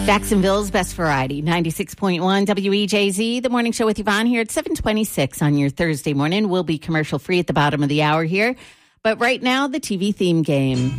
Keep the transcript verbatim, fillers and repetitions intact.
Jacksonville's Best Variety, ninety-six point one W E J Z. The morning show with Yvonne here at seven twenty-six on your Thursday morning. We'll be commercial free at the bottom of the hour here. But right now, the T V theme game.